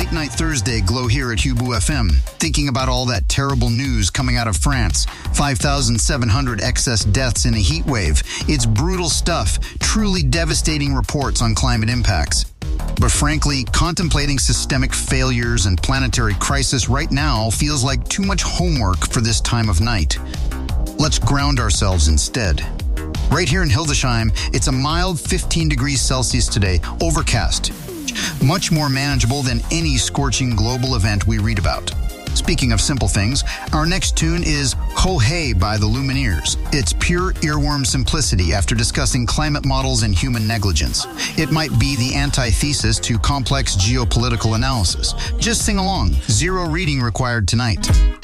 Late Night Thursday glow here at Hubu FM, thinking about all that terrible news coming out of France. 5,700 excess deaths in a heat wave. It's brutal stuff, truly devastating reports on climate impacts. But frankly, contemplating systemic failures and planetary crisis right now feels like too much homework for this time of night. Let's ground ourselves instead. Right here in Hildesheim, it's a mild 15 degrees Celsius today, overcast. Much more manageable than any scorching global event we read about. Speaking of simple things, our next tune is Ho Hey by the Lumineers. It's pure earworm simplicity after discussing climate models and human negligence. It might be the antithesis to complex geopolitical analysis. Just sing along. Zero reading required tonight.